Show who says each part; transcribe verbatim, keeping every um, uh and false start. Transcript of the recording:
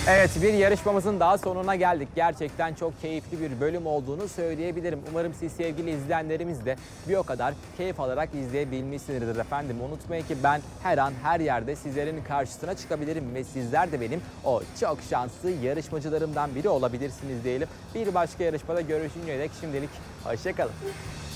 Speaker 1: Evet, bir yarışmamızın daha sonuna geldik. Gerçekten çok keyifli bir bölüm olduğunu söyleyebilirim. Umarım siz sevgili izleyenlerimiz de bir o kadar keyif alarak izleyebilmişsinizdir efendim. Unutmayın ki ben her an her yerde sizlerin karşısına çıkabilirim ve sizler de benim o çok şanslı yarışmacılarımdan biri olabilirsiniz diyelim. Bir başka yarışmada görüşünceye dek şimdilik hoşça kalın.